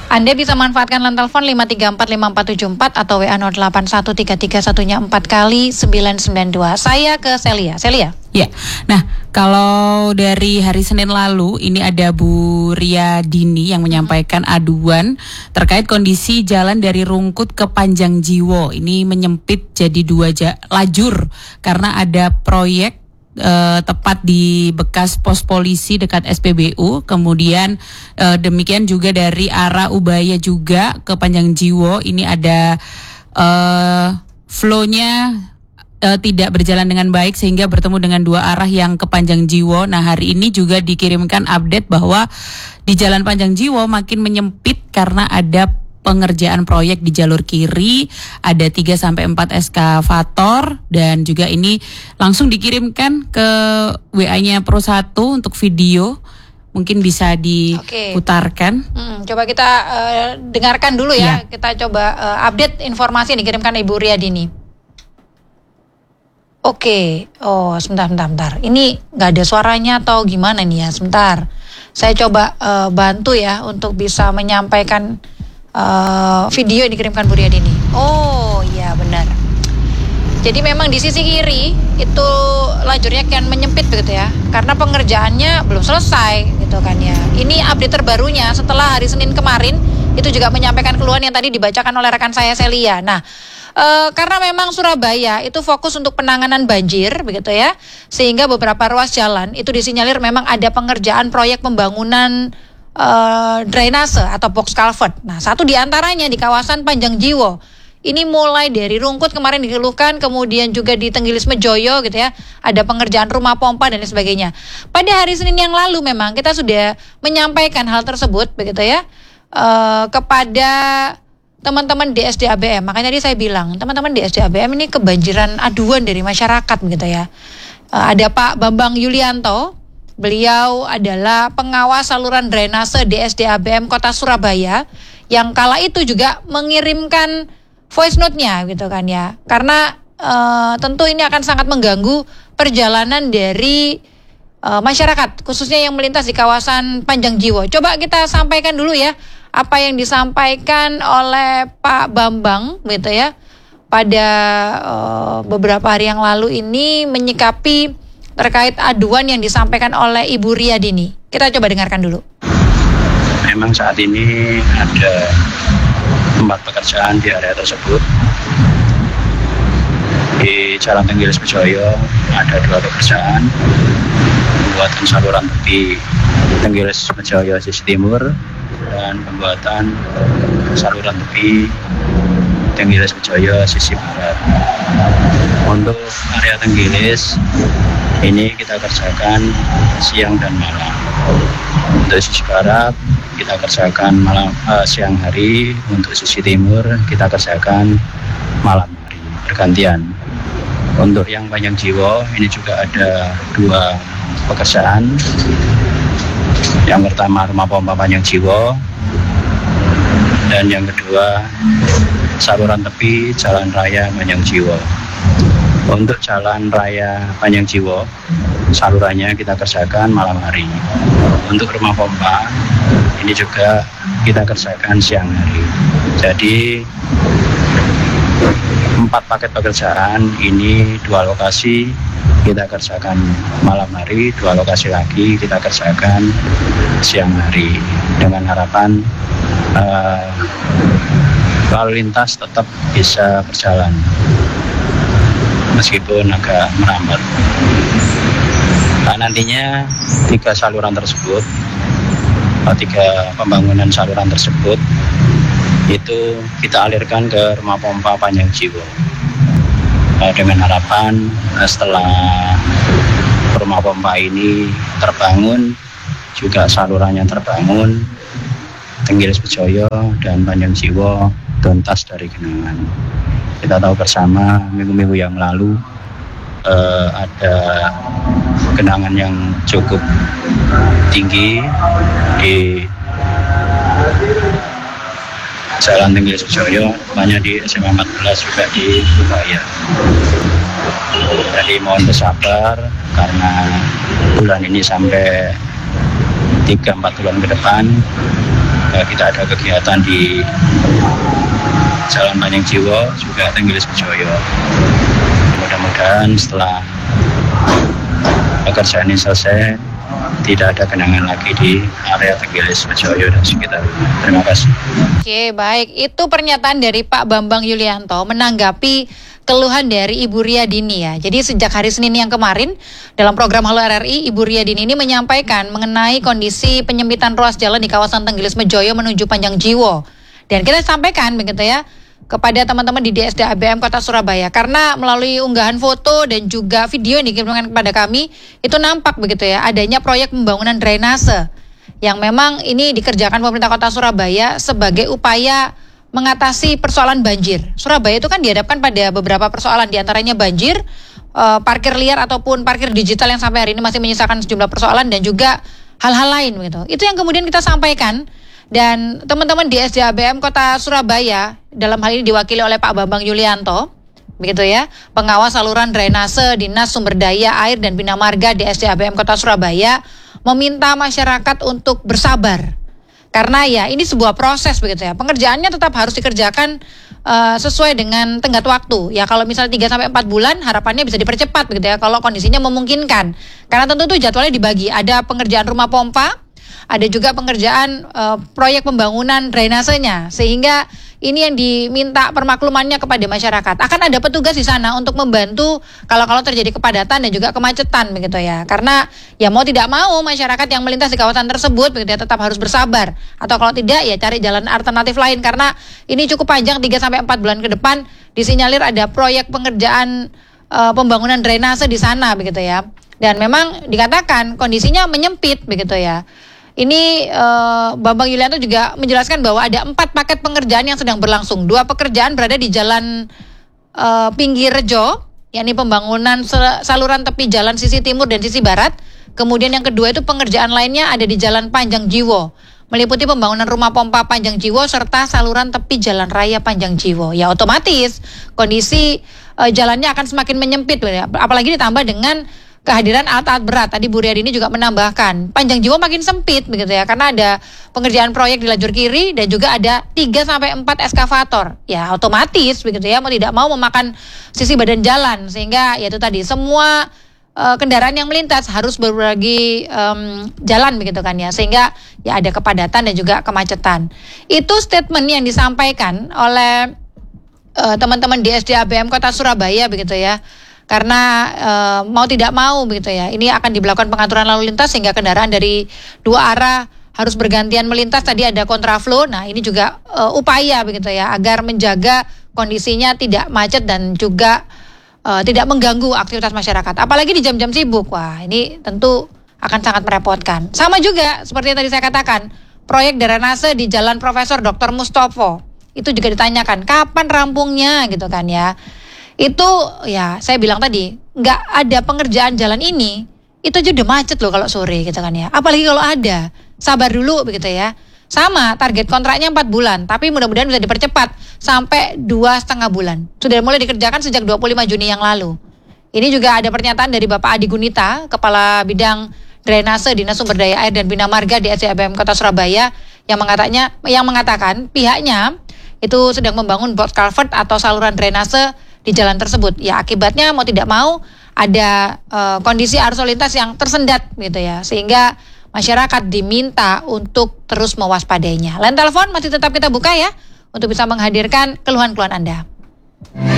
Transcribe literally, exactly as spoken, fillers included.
Anda bisa manfaatkan line telepon lima tiga empat lima empat tujuh empat atau W A nol delapan satu tiga tiga satunya empat kali sembilan sembilan dua. Saya ke Celia. Celia. Ya, nah kalau dari hari Senin lalu ini ada Bu Ria Dini yang menyampaikan aduan terkait kondisi jalan dari Rungkut ke Panjang Jiwo. Ini menyempit jadi dua ja- lajur karena ada proyek Uh, tepat di bekas pos polisi dekat S P B U. Kemudian uh, demikian juga dari arah Ubaya juga ke Panjang Jiwo. Ini ada uh, flow-nya uh, tidak berjalan dengan baik sehingga bertemu dengan dua arah yang ke Panjang Jiwo. Nah, hari ini juga dikirimkan update bahwa di Jalan Panjang Jiwo makin menyempit karena ada pengerjaan proyek di jalur kiri, ada tiga sampai empat eskavator dan juga ini langsung dikirimkan ke W A-nya Pro satu untuk video. Mungkin bisa diputarkan. Oke. Hmm, coba kita uh, dengarkan dulu ya. ya. Kita coba uh, update informasi yang dikirimkan Ibu Ria Dini. Oke. Oh, sebentar, sebentar, sebentar. Ini nggak ada suaranya atau gimana nih ya? Sebentar. Saya coba uh, bantu ya untuk bisa menyampaikan Uh, video yang dikirimkan Bu Ria Dini. Oh iya benar. Jadi memang di sisi kiri itu lajurnya kian menyempit begitu ya, karena pengerjaannya belum selesai gitu kan ya. Ini update terbarunya setelah hari Senin kemarin itu juga menyampaikan keluhan yang tadi dibacakan oleh rekan saya Celia. Nah uh, karena memang Surabaya itu fokus untuk penanganan banjir begitu ya, sehingga beberapa ruas jalan itu disinyalir memang ada pengerjaan proyek pembangunan Uh, drainase atau box culvert. Nah, satu diantaranya di kawasan Panjang Jiwo. Ini mulai dari Rungkut kemarin dikeluhkan, kemudian juga di Tenggilis Mejoyo gitu ya. Ada pengerjaan rumah pompa dan lain sebagainya. Pada hari Senin yang lalu memang kita sudah menyampaikan hal tersebut begitu ya uh, kepada teman-teman D S D A B M. Makanya tadi saya bilang, teman-teman D S D A B M ini kebanjiran aduan dari masyarakat begitu ya. Uh, ada Pak Bambang Yulianto. Beliau adalah pengawas saluran drainase D S D A B M Kota Surabaya yang kala itu juga mengirimkan voice note-nya gitu kan ya. Karena e, tentu ini akan sangat mengganggu perjalanan dari e, masyarakat khususnya yang melintas di kawasan Panjang Jiwo. Coba kita sampaikan dulu ya apa yang disampaikan oleh Pak Bambang gitu ya pada e, beberapa hari yang lalu ini menyikapi terkait aduan yang disampaikan oleh Ibu Ria Dini. Kita coba dengarkan dulu. Memang saat ini ada empat pekerjaan di area tersebut. Di Jalan Tenggilis Mejoyo ada dua pekerjaan pembuatan saluran tepi Tenggilis Mejoyo sisi timur dan pembuatan saluran tepi Tenggilis Mejoyo sisi barat. Untuk area Tenggilis ini kita kerjakan siang dan malam. Untuk sisi barat kita kerjakan malam uh, siang hari. Untuk sisi timur kita kerjakan malam hari bergantian. Untuk yang Panjang Jiwo ini juga ada dua pekerjaan. Yang pertama rumah pompa Panjang Jiwo dan yang kedua saluran tepi Jalan Raya Panjang Jiwo. Untuk Jalan Raya Panjang Jiwo, salurannya kita kerjakan malam hari. Untuk rumah pompa, ini juga kita kerjakan siang hari. Jadi, empat paket pekerjaan, ini dua lokasi kita kerjakan malam hari, dua lokasi lagi kita kerjakan siang hari. Dengan harapan uh, lalu lintas tetap bisa berjalan meskipun agak merambat. Nah, nantinya tiga saluran tersebut, tiga pembangunan saluran tersebut itu kita alirkan ke rumah pompa Panjang Jiwo. Nah, dengan harapan setelah rumah pompa ini terbangun, juga salurannya terbangun, Tenggilis Mejoyo dan Panjang Jiwo tuntas dari genangan. Kita tahu bersama minggu-minggu yang lalu uh, ada genangan yang cukup tinggi di Jalan Tenggilis Mejoyo, banyak di S M A empat belas juga di Ubaya. Jadi mohon bersabar karena bulan ini sampai tiga empat bulan ke depan uh, kita ada kegiatan di Jalan Panjang Jiwo juga Tenggilis Bejoyo. Mudah-mudahan setelah pekerjaan ini selesai tidak ada genangan lagi di area Tenggilis Bejoyo dan sekitarnya. Terima kasih. Oke, baik. Itu pernyataan dari Pak Bambang Yulianto menanggapi keluhan dari Ibu Ria Dini ya. Jadi sejak hari Senin yang kemarin dalam program Halo R R I, Ibu Ria Dini ini menyampaikan mengenai kondisi penyempitan ruas jalan di kawasan Tenggilis Bejoyo menuju Panjang Jiwo. Dan kita sampaikan begitu ya kepada teman-teman di D S D A B M Kota Surabaya, karena melalui unggahan foto dan juga video yang dikirimkan kepada kami itu nampak begitu ya adanya proyek pembangunan drainase yang memang ini dikerjakan pemerintah Kota Surabaya sebagai upaya mengatasi persoalan banjir. Surabaya itu kan dihadapkan pada beberapa persoalan, diantaranya banjir, eh, parkir liar ataupun parkir digital yang sampai hari ini masih menyisakan sejumlah persoalan dan juga hal-hal lain begitu. Itu yang kemudian kita sampaikan. Dan teman-teman di D S D A B M Kota Surabaya dalam hal ini diwakili oleh Pak Bambang Yulianto, begitu ya, pengawas saluran drainase Dinas Sumber Daya Air dan Bina Marga D S D A B M Kota Surabaya meminta masyarakat untuk bersabar. Karena ya ini sebuah proses begitu ya. Pengerjaannya tetap harus dikerjakan uh, sesuai dengan tenggat waktu. Ya kalau misalnya tiga sampai empat bulan harapannya bisa dipercepat begitu ya kalau kondisinya memungkinkan. Karena tentu itu jadwalnya dibagi. Ada pengerjaan rumah pompa, ada juga pengerjaan uh, proyek pembangunan drainasenya, sehingga ini yang diminta permaklumannya kepada masyarakat. Akan ada petugas di sana untuk membantu kalau-kalau terjadi kepadatan dan juga kemacetan begitu ya. Karena ya mau tidak mau masyarakat yang melintas di kawasan tersebut begitu ya tetap harus bersabar. Atau kalau tidak ya cari jalan alternatif lain, karena ini cukup panjang tiga sampai empat bulan ke depan disinyalir ada proyek pengerjaan uh, pembangunan drainase di sana begitu ya. Dan memang dikatakan kondisinya menyempit begitu ya. Ini uh, Bambang Yulianto juga menjelaskan bahwa ada empat paket pengerjaan yang sedang berlangsung. Dua pekerjaan berada di Jalan uh, Pinggir Rejo, yakni pembangunan saluran tepi jalan sisi timur dan sisi barat. Kemudian yang kedua itu pengerjaan lainnya ada di Jalan Panjang Jiwo, meliputi pembangunan rumah pompa Panjang Jiwo serta saluran tepi Jalan Raya Panjang Jiwo. Ya otomatis kondisi uh, jalannya akan semakin menyempit, apalagi ditambah dengan kehadiran alat-alat berat. Tadi Bu Riyadini juga menambahkan Panjang Jiwo makin sempit begitu ya, karena ada pengerjaan proyek di lajur kiri dan juga ada tiga sampai empat eskavator. Ya otomatis begitu ya, mau tidak mau memakan sisi badan jalan, sehingga ya itu tadi semua uh, kendaraan yang melintas harus berbagi um, jalan begitu kan ya, sehingga ya ada kepadatan dan juga kemacetan. Itu statement yang disampaikan oleh uh, teman-teman di D S D A B M Kota Surabaya begitu ya. Karena e, mau tidak mau begitu ya, ini akan diberlakukan pengaturan lalu lintas sehingga kendaraan dari dua arah harus bergantian melintas. Tadi ada kontraflow. Nah ini juga e, upaya begitu ya agar menjaga kondisinya tidak macet dan juga e, tidak mengganggu aktivitas masyarakat. Apalagi di jam-jam sibuk. Wah ini tentu akan sangat merepotkan. Sama juga seperti yang tadi saya katakan, proyek drainase di Jalan Profesor Doktor Mustopo itu juga ditanyakan kapan rampungnya gitu kan ya. Itu ya saya bilang tadi nggak ada pengerjaan jalan ini itu aja udah macet loh kalau sore gitu kan ya, apalagi kalau ada. Sabar dulu begitu ya. Sama target kontraknya empat bulan, tapi mudah-mudahan bisa dipercepat sampai dua setengah bulan. Sudah mulai dikerjakan sejak dua puluh lima Juni yang lalu. Ini juga ada pernyataan dari Bapak Adi Gunita, Kepala Bidang Drainase Dinas Sumber Daya Air dan Bina Marga D S D A B M Kota Surabaya, yang mengatakannya yang mengatakan pihaknya itu sedang membangun box culvert atau saluran drainase di jalan tersebut. Ya akibatnya mau tidak mau ada uh, kondisi arus lalu lintas yang tersendat gitu ya, sehingga masyarakat diminta untuk terus mewaspadainya. Line telepon masih tetap kita buka ya untuk bisa menghadirkan keluhan-keluhan Anda.